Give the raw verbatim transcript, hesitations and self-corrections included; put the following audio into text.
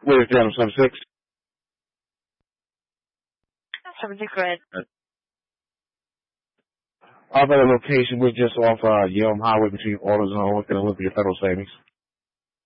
Where's Channel seventy-six? seventy-six, go ahead. Off at a location, we're just off uh, Yelm Highway between AutoZone and Olympia Federal Savings.